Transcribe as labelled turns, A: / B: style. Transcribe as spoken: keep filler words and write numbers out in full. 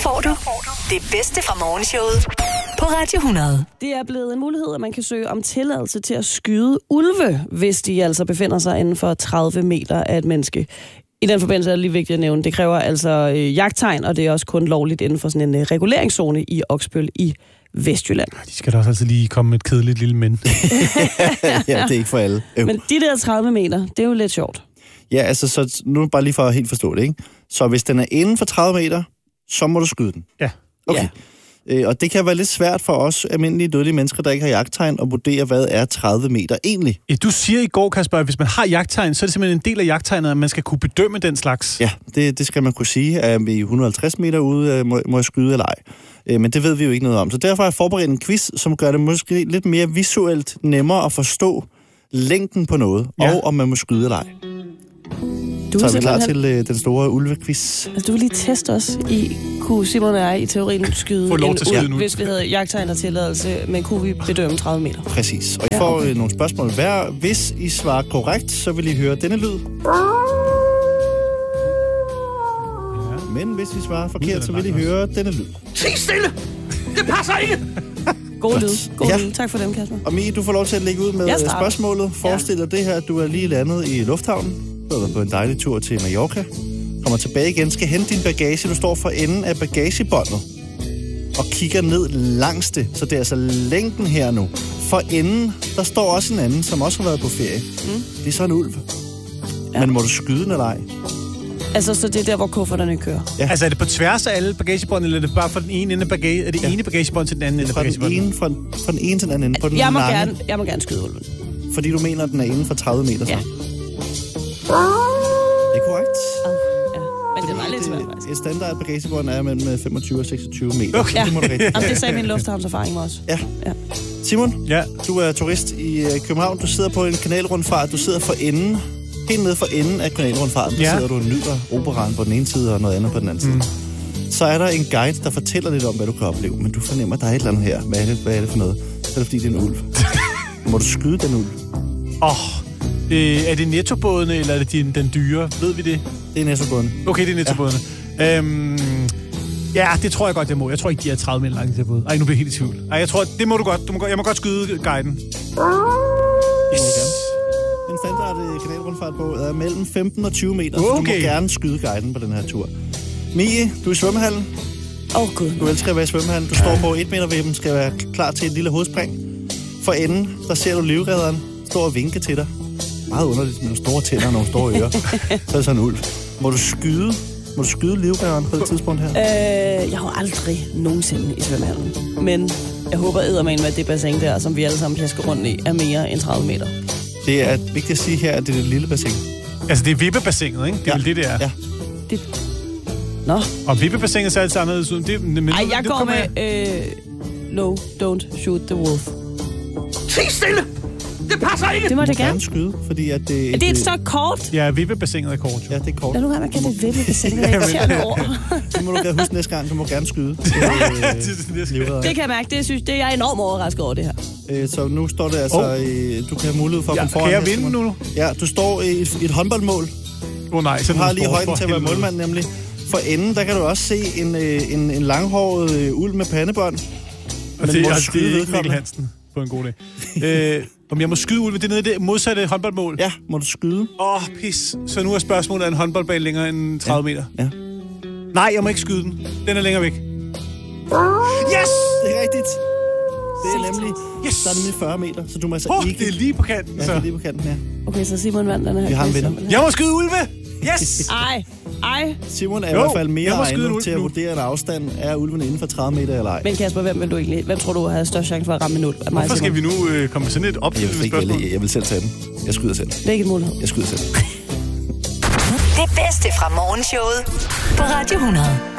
A: får du det bedste fra morgenshowet på Radio hundrede.
B: Det er blevet en mulighed, at man kan søge om tilladelse til at skyde ulve, hvis de altså befinder sig inden for tredive meter af et menneske. I den forbindelse er det lige vigtigt at nævne, det kræver altså øh, jagttegn, og det er også kun lovligt inden for sådan en øh, reguleringszone i Oksbøl i Vestjylland.
C: De skal da også altså lige komme med et kedeligt lille men.
D: Ja, det er ikke for alle. Øv.
B: Men de der tredive meter, det er jo lidt sjovt.
D: Ja, altså, så nu bare lige for at helt forstå det, ikke? Så hvis den er inden for tredive meter, så må du skyde den.
C: Ja.
D: Okay.
B: Ja.
D: Øh, og det kan være lidt svært for os almindelige dødelige mennesker, der ikke har jagttegn, at vurdere, hvad er tredive meter egentlig.
C: Ja, du siger i går, Kasper, at hvis man har jagttegn, så er det simpelthen en del af jagttegnet, at man skal kunne bedømme den slags.
D: Ja, det, det skal man kunne sige. Er vi et hundrede og halvtreds meter ude, må, må jeg skyde eller ej? Øh, men det ved vi jo ikke noget om. Så derfor har jeg forberedt en quiz, som gør det måske lidt mere visuelt nemmere at forstå længden på noget, ja. Og om man må skyde eller ej.
B: Du
D: så er vi klar til øh, den store ulvequiz.
B: Altså, du vil lige teste os i, kunne Simon og jeg i teorien skyde
C: Få lov
B: en
C: til at skyde
B: ulv,
C: nu.
B: hvis vi havde jagttegn og tilladelse, men kunne vi bedømme tredive meter?
D: Præcis. Og I
B: Ja,
D: får
B: okay.
D: øh, nogle spørgsmål hver. Hvis I svarer korrekt, så vil I høre denne lyd. Men hvis I svarer forkert, så vil I høre denne lyd.
E: Ti stille! Det passer ikke!
B: God lyd. God
D: Ja.
B: lyd. Tak for dem, Kasper.
D: Og Mie, du får lov til at lægge ud med
B: Jeg starter.
D: spørgsmålet. Forestil dig det her, at du er lige landet i lufthavnen. Du har været på en dejlig tur til Mallorca. Kommer tilbage igen, skal hente din bagage. Du står for enden af bagagebåndet og kigger ned langs det. Så det er altså længden her nu. For enden, der står også en anden, som også har været på ferie. Mm. Det er så en ulv. Ja. Men må du skyde den eller ej?
B: Altså, så det er der, hvor kufferterne kører.
D: Ja.
C: Altså, er det på tværs af alle bagagebånd, eller er det bare fra den ene ende af bagage? Er det
D: Ja.
C: ene bagagebånd til den anden ende af
D: Fra den,
C: bagagebånd?
D: ene, fra, fra den ene til den anden ende. På den
B: Jeg må,
D: lange,
B: gerne, jeg må gerne skyde ulven.
D: fordi du mener, at den er inden for tredive meter. Så.
B: Ja.
D: Det er korrekt.
B: Ja. Men det var lidt svært, faktisk.
D: Et standard bagagebånd er mellem femogtyve og seksogtyve meter.
C: Okay.
D: Så det må du rigtigt.
B: Jamen, det sagde min lufthavnserfaring også.
D: Ja.
B: Ja.
D: Simon,
C: Ja.
D: du er turist i øh, København. Du sidder på en kanalrundfart. Du sidder for enden. Helt nede for enden af kanalrundfarten. Der
C: Ja.
D: sidder du og nyder operaen på den ene side og noget andet på den anden side. Mm. Så er der en guide, der fortæller lidt om, hvad du kan opleve. Men du fornemmer, der er et eller andet her. Hvad er det, hvad er det for noget? Så er det, fordi det er en ulv. Må du skyde den ulv?
C: Åh, oh, øh, er det nettobådene, eller er det den, den dyre? Ved vi det?
D: Det er næstforbundet.
C: Okay, det er nettobådene. Ja. Øhm, ja, det tror jeg godt, jeg må. Jeg tror ikke, de er tredive meter lange til båd. Ej, nu bliver jeg helt i tvivl. Ej, jeg tror, det må du godt. Du må, godt- jeg må godt skyde guiden. Yes.
D: Den standard øh, kanalrundfart på er mellem femten og tyve meter. Så du må
C: Okay.
D: gerne skyde guiden på den her tur. Mie, du er i svømmehallen.
B: Åh, oh, gud.
D: Du elsker at være i svømmehallen. Du står på et meter vippen, skal være klar til et lille hovedspring. For enden, der ser du livredderen stå og vinke til dig. Meget underligt med nogle store tænder og nogle store ører. Så er det sådan en ulv. Må du skyde, må du skyde livredderen på det tidspunkt her?
B: Øh, jeg har aldrig nogensinde i svømmehallen. Men jeg håber eddermame, at det bassin der, som vi alle sammen plasker rundt i, er mere end tredive meter.
D: Det er vigtigt at sige her, at det er et lille bassin.
C: Altså, det er vippebassinet, ikke? Det er
D: Ja.
C: vel det, det er.
D: Ja.
B: Det... Nå.
C: Og vippebassinet ser altid anderledes ud. Det, men,
B: Ej, jeg
C: det
B: går
C: kommer
B: med... Øh, no, don't shoot the wolf.
E: Ti stille! Det passer ikke!
B: Det må
D: Du
B: det
D: må
B: gerne.
D: gerne skyde, fordi at det...
B: Er det et så kort?
C: Ja, vippebassinet er kort, jo.
D: Ja, det er kort.
B: Lad nu være med at kalde det vippebassin. Det er irriterende ord.
D: Det må du gerne huske næste gang. Du må gerne skyde.
C: Det er det,
D: livredderen.
B: Det kan jeg mærke. Det, synes, det er jeg enormt overrasket over, det her.
D: Øh, Så nu står det altså...
C: Oh.
D: øh, Du kan have mulighed for at
C: Ja,
D: komme foran.
C: kan jeg
D: her,
C: vinde
D: Simon.
C: nu?
D: Ja, du står i et, i et håndboldmål.
C: Åh oh, nej,
D: Du
C: sådan
D: har
C: en
D: lige
C: sport,
D: højden
C: for
D: til at være
C: helvede.
D: målmand, nemlig. For enden, der kan du også se en, øh, en, en langhåret øh, ulv med pandebånd.
C: Og det,
D: må du
C: altså,
D: skyde
C: det er ikke
D: vedkommende?
C: Mikkel Hansen på en god dag. øh, om jeg må skyde ulve, det er nede i det modsatte håndboldmål.
D: Ja, må du skyde?
C: Åh, oh, pis. Så nu er spørgsmålet, er en håndboldbane længere end tredive meter?
D: Ja.
C: Nej, jeg må ikke skyde den. Den er længere væk. Yes!
D: Det er rigtigt. Det er nemlig...
C: Yes!
D: Der er nemlig fyrre meter, så du må altså
C: Oh,
D: ikke...
C: det er lige på kanten,
D: Ja, det
C: så.
D: er lige på kanten her.
B: Okay, så Simon vandt den her.
D: Vi har en
B: quiz,
D: vinder.
B: simpelthen.
C: Jeg må skyde ulve! Yes!
B: Ej, ej.
D: Simon er
C: Jo,
D: i hvert fald mere
C: jeg må skyde en
D: egnet
C: ulv
D: til at
C: nu.
D: vurdere en afstand. Er ulven inden for tredive meter eller ej?
B: Men Kasper, hvem vil du egentlig... Hvem tror du har størst chance for at ramme en ulv? Af mig,
C: Hvorfor skal
B: Simon?
C: vi nu øh, komme med sådan et
D: Jeg
C: opfølgende
D: vil, ikke
C: spørgsmål?
D: vælge. Jeg vil selv tage den. Jeg skyder selv.
B: Det er ikke en mulighed.
D: Jeg skyder selv.
A: Det bedste fra morgenshowet på Radio hundrede.